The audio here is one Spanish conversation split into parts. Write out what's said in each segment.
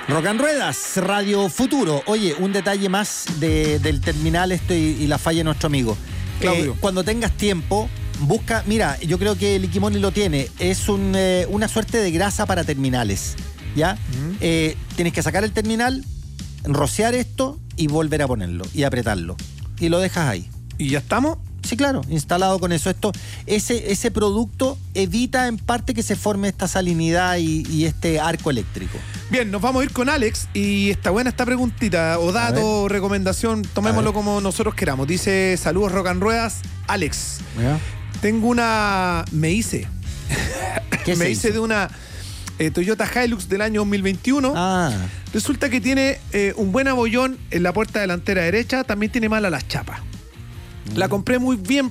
Rock and Ruedas, Radio Futuro. Oye, un detalle más del terminal y la falla de nuestro amigo. Claudio. Cuando tengas tiempo, busca, mira, yo creo que el Liquimoni lo tiene, es una suerte de grasa para terminales, ¿ya? Tienes que sacar el terminal, rociar esto y volver a ponerlo y apretarlo. Y lo dejas ahí. ¿Y ya estamos? Sí, claro, instalado con eso. Ese producto evita en parte que se forme esta salinidad y este arco eléctrico. Bien, nos vamos a ir con Alex y está buena esta preguntita o dato o recomendación, tomémoslo como nosotros queramos. Dice, saludos Rock and Ruedas, Alex. ¿Ya? Tengo me hice de una Toyota Hilux del año 2021. Resulta que tiene un buen abollón en la puerta delantera derecha, también tiene malas las chapas. La compré muy bien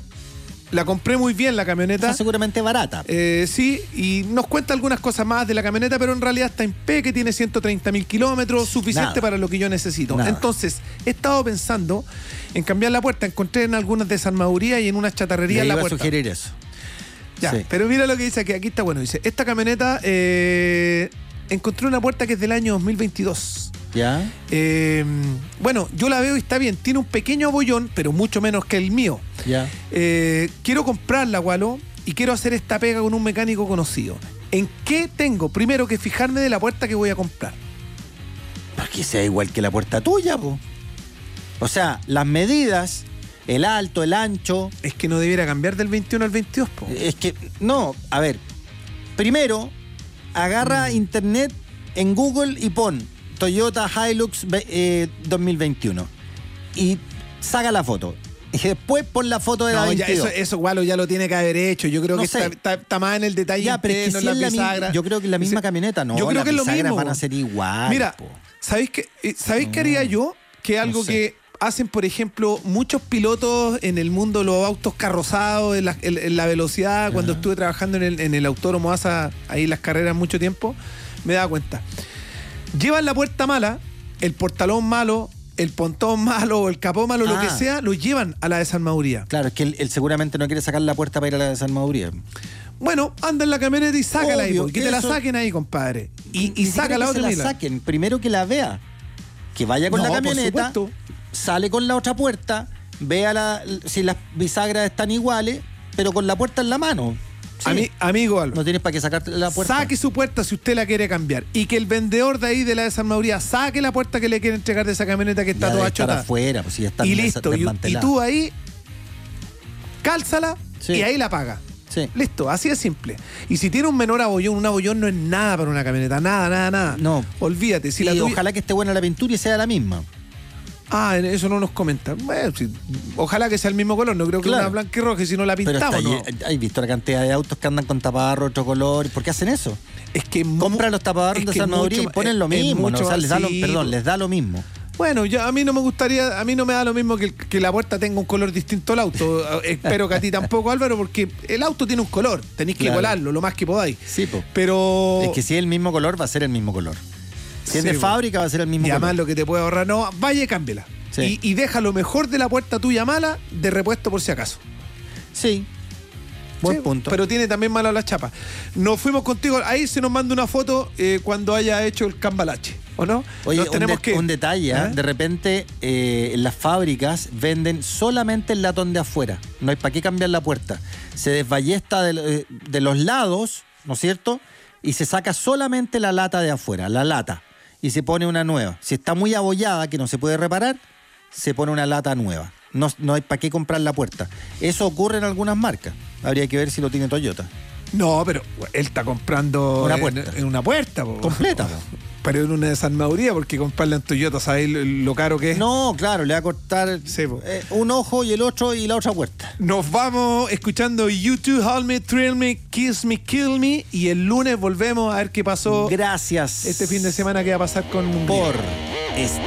la camioneta. Está seguramente barata. Sí, y nos cuenta algunas cosas más de la camioneta, pero en realidad está en P, que tiene 130.000 kilómetros, suficiente para lo que yo necesito. Nada. Entonces, he estado pensando en cambiar la puerta. Encontré en algunas desarmadurías y en unas chatarrerías la puerta. Iba a sugerir eso. Ya, sí. Pero mira lo que dice aquí está bueno. Dice, esta camioneta, encontré una puerta que es del año 2022. ¿Ya? Bueno, yo la veo y está bien. Tiene un pequeño abollón, pero mucho menos que el mío. ¿Ya? Quiero comprarla, Gualo, y quiero hacer esta pega con un mecánico conocido. ¿En qué tengo primero que fijarme de la puerta que voy a comprar? Para que sea igual que la puerta tuya, po. O sea, las medidas, el alto, el ancho. Es que no debiera cambiar del 21 al 22, po. Es que, no, a ver. Primero, agarra internet en Google y pon Toyota Hilux 2021 y saca la foto. Y después pon la foto de la 22. Eso Gualo ya lo tiene que haber hecho. Yo creo que está más en el detalle. Ya, pero es que si es la misma, yo creo que es la misma camioneta, no. Yo creo que es lo mismo. Van a ser igual. Mira, ¿sabéis qué haría yo? Que algo que hacen, por ejemplo, muchos pilotos en el mundo, los autos carrozados, en la velocidad. Cuando estuve trabajando en el Autódromo ASA, ahí las carreras mucho tiempo, me daba cuenta. Llevan la puerta mala, el portalón malo, el pontón malo, el capó malo, lo que sea, lo llevan a la desarmaduría. Claro, es que él seguramente no quiere sacar la puerta para ir a la desarmaduría. Bueno, anda en la camioneta y sácala ahí, que te la saquen ahí, compadre. Y saca la otra. Que la saquen, primero que la vea. Que vaya con la camioneta, sale con la otra puerta, vea si las bisagras están iguales, pero con la puerta en la mano. Sí. Amigo Álvaro, no tienes para qué sacarte la puerta. Saque su puerta si usted la quiere cambiar. Y que el vendedor de ahí de la desarmaduría saque la puerta que le quiere entregar de esa camioneta que está toda chota. Afuera, pues ya está. Y listo. Y tú ahí, cálzala y ahí la paga. Sí. Listo, así de simple. Y si tiene un menor abollón, un abollón no es nada para una camioneta. Nada. No. Olvídate. Si ojalá que esté buena la pintura y sea la misma. Eso no nos comenta. Bueno, sí, ojalá que sea el mismo color. No creo que una blanca y roja, si no la pintamos. Pero ¿has visto la cantidad de autos que andan con tapabarros otro color? ¿Por qué hacen eso? Es que compran los tapabarros de desarmaduría y ponen lo mismo. ¿No? O sea, les da lo mismo. Bueno, a mí no me da lo mismo que la puerta tenga un color distinto al auto. Espero que a ti tampoco, Álvaro, porque el auto tiene un color. Tenéis que igualarlo lo más que podáis. Sí, po. Pero es que si es el mismo color, va a ser el mismo color. Si es de fábrica, va a ser el mismo color. Y además lo que te puede ahorrar, vaya y cámbiala. Sí. Y deja lo mejor de la puerta tuya mala de repuesto por si acaso. Sí. Buen punto. Pero tiene también malas las chapas. Nos fuimos contigo. Ahí se nos manda una foto cuando haya hecho el cambalache, ¿o no? Oye, un detalle. De repente en las fábricas venden solamente el latón de afuera. No hay para qué cambiar la puerta. Se desballesta de los lados, ¿no es cierto? Y se saca solamente la lata de afuera, la lata. Y se pone una nueva. Si está muy abollada, que no se puede reparar, se pone una lata nueva. No hay para qué comprar la puerta. Eso ocurre en algunas marcas. Habría que ver si lo tiene Toyota. No, pero él está comprando una puerta. En una puerta. Completa. Pero en una desarmaduría, porque comprarla en Toyota, ¿sabes lo caro que es? No, claro, le va a cortar un ojo y el otro y la otra puerta. Nos vamos escuchando YouTube, Hold Me, Thrill Me, Kiss Me, Kill Me, y el lunes volvemos a ver qué pasó. Gracias. Este fin de semana que va a pasar con por